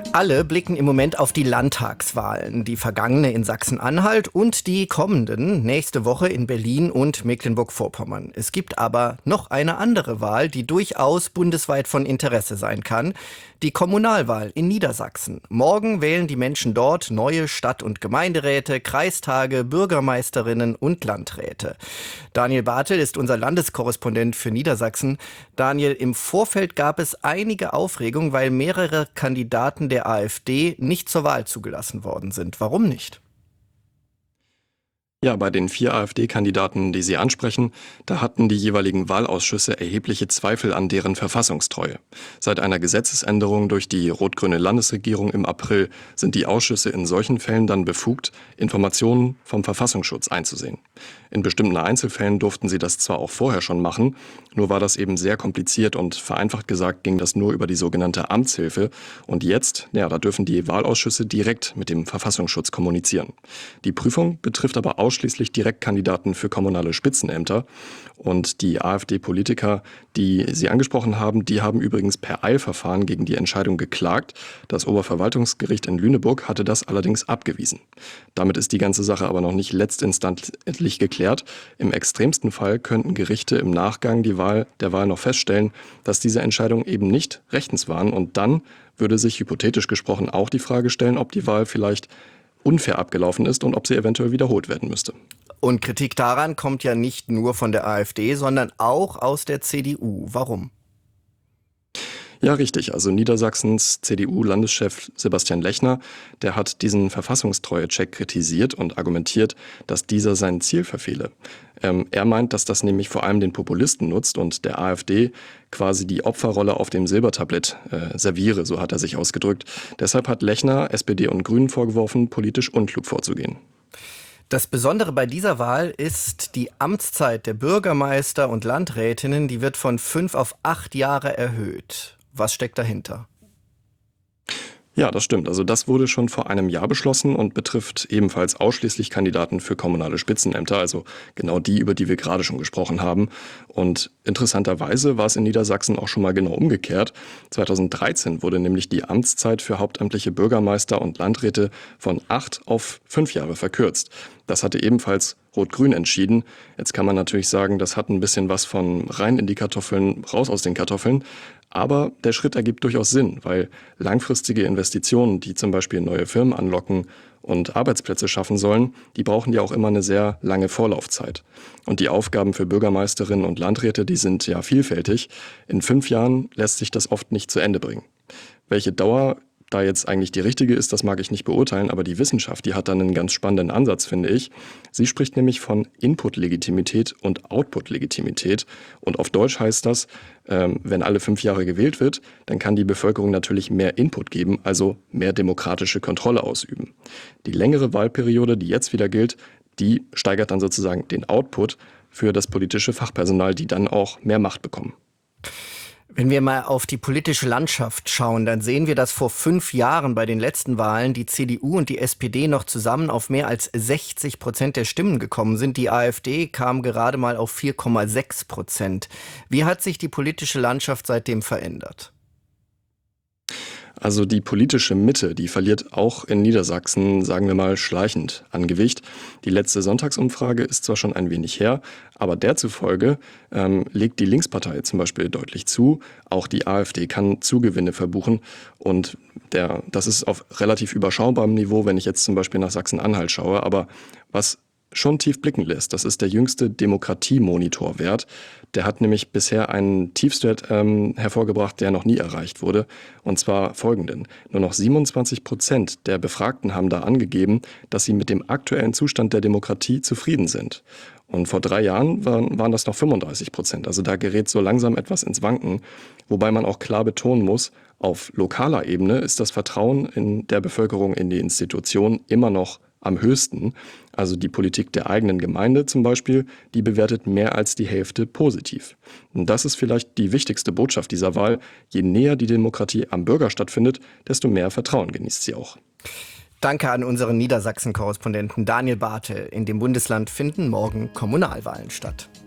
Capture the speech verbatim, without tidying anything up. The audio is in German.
Alle blicken im Moment auf die Landtagswahlen, die vergangene in Sachsen-Anhalt und die kommenden nächste Woche in Berlin und Mecklenburg-Vorpommern. Es gibt aber noch eine andere Wahl, die durchaus bundesweit von Interesse sein kann. Die Kommunalwahl in Niedersachsen. Morgen wählen die Menschen dort neue Stadt- und Gemeinderäte, Kreistage, Bürgermeisterinnen und Landräte. Daniel Bartel ist unser Landeskorrespondent für Niedersachsen. Daniel, im Vorfeld gab es einige Aufregung, weil mehrere Kandidaten der AfD nicht zur Wahl zugelassen worden sind. Warum nicht? Ja, bei den vier AfD-Kandidaten, die Sie ansprechen, da hatten die jeweiligen Wahlausschüsse erhebliche Zweifel an deren Verfassungstreue. Seit einer Gesetzesänderung durch die rot-grüne Landesregierung im April sind die Ausschüsse in solchen Fällen dann befugt, Informationen vom Verfassungsschutz einzusehen. In bestimmten Einzelfällen durften sie das zwar auch vorher schon machen, nur war das eben sehr kompliziert und vereinfacht gesagt ging das nur über die sogenannte Amtshilfe. Und jetzt, ja, da dürfen die Wahlausschüsse direkt mit dem Verfassungsschutz kommunizieren. Die Prüfung betrifft aber ausschließlich Direktkandidaten für kommunale Spitzenämter. Und die AfD-Politiker, die Sie angesprochen haben, die haben übrigens per Eilverfahren gegen die Entscheidung geklagt. Das Oberverwaltungsgericht in Lüneburg hatte das allerdings abgewiesen. Damit ist die ganze Sache aber noch nicht letztinstanzlich geklärt. Im extremsten Fall könnten Gerichte im Nachgang die Wahl der Wahl noch feststellen, dass diese Entscheidungen eben nicht rechtens waren. Und dann würde sich hypothetisch gesprochen auch die Frage stellen, ob die Wahl vielleicht unfair abgelaufen ist und ob sie eventuell wiederholt werden müsste. Und Kritik daran kommt ja nicht nur von der AfD, sondern auch aus der C D U. Warum? Ja, richtig. Also Niedersachsens C D U-Landeschef Sebastian Lechner, der hat diesen Verfassungstreue-Check kritisiert und argumentiert, dass dieser sein Ziel verfehle. Ähm, er meint, dass das nämlich vor allem den Populisten nutzt und der AfD quasi die Opferrolle auf dem Silbertablett äh, serviere, so hat er sich ausgedrückt. Deshalb hat Lechner S P D und Grünen vorgeworfen, politisch unklug vorzugehen. Das Besondere bei dieser Wahl ist, die Amtszeit der Bürgermeister und Landrätinnen, die wird von fünf auf acht Jahre erhöht. Was steckt dahinter? Ja, das stimmt. Also das wurde schon vor einem Jahr beschlossen und betrifft ebenfalls ausschließlich Kandidaten für kommunale Spitzenämter, also genau die, über die wir gerade schon gesprochen haben. Und interessanterweise war es in Niedersachsen auch schon mal genau umgekehrt. zweitausenddreizehn wurde nämlich die Amtszeit für hauptamtliche Bürgermeister und Landräte von acht auf fünf Jahre verkürzt. Das hatte ebenfalls Rot-Grün entschieden. Jetzt kann man natürlich sagen, das hat ein bisschen was von rein in die Kartoffeln, raus aus den Kartoffeln. Aber der Schritt ergibt durchaus Sinn, weil langfristige Investitionen, die zum Beispiel neue Firmen anlocken und Arbeitsplätze schaffen sollen, die brauchen ja auch immer eine sehr lange Vorlaufzeit. Und die Aufgaben für Bürgermeisterinnen und Landräte, die sind ja vielfältig. In fünf Jahren lässt sich das oft nicht zu Ende bringen. Welche Dauer da jetzt eigentlich die richtige ist, das mag ich nicht beurteilen, aber die Wissenschaft, die hat dann einen ganz spannenden Ansatz, finde ich. Sie spricht nämlich von Input-Legitimität und Output-Legitimität. Und auf Deutsch heißt das, ähm, wenn alle fünf Jahre gewählt wird, dann kann die Bevölkerung natürlich mehr Input geben, also mehr demokratische Kontrolle ausüben. Die längere Wahlperiode, die jetzt wieder gilt, die steigert dann sozusagen den Output für das politische Fachpersonal, die dann auch mehr Macht bekommen. Wenn wir mal auf die politische Landschaft schauen, dann sehen wir, dass vor fünf Jahren bei den letzten Wahlen die C D U und die S P D noch zusammen auf mehr als sechzig Prozent der Stimmen gekommen sind. Die AfD kam gerade mal auf vier Komma sechs Prozent. Wie hat sich die politische Landschaft seitdem verändert? Also die politische Mitte, die verliert auch in Niedersachsen, sagen wir mal, schleichend an Gewicht. Die letzte Sonntagsumfrage ist zwar schon ein wenig her, aber der zufolge ähm, legt die Linkspartei zum Beispiel deutlich zu. Auch die AfD kann Zugewinne verbuchen und der, das ist auf relativ überschaubarem Niveau, wenn ich jetzt zum Beispiel nach Sachsen-Anhalt schaue. Aber was schon tief blicken lässt, das ist der jüngste Demokratie-Monitor-Wert. Der hat nämlich bisher einen Tiefstwert ähm, hervorgebracht, der noch nie erreicht wurde. Und zwar folgenden. Nur noch siebenundzwanzig Prozent der Befragten haben da angegeben, dass sie mit dem aktuellen Zustand der Demokratie zufrieden sind. Und vor drei Jahren waren, waren das noch fünfunddreißig Prozent. Also da gerät so langsam etwas ins Wanken. Wobei man auch klar betonen muss, auf lokaler Ebene ist das Vertrauen in der Bevölkerung in die Institutionen immer noch am höchsten. Also die Politik der eigenen Gemeinde zum Beispiel, die bewertet mehr als die Hälfte positiv. Und das ist vielleicht die wichtigste Botschaft dieser Wahl. Je näher die Demokratie am Bürger stattfindet, desto mehr Vertrauen genießt sie auch. Danke an unseren Niedersachsen-Korrespondenten Daniel Bartel. In dem Bundesland finden morgen Kommunalwahlen statt.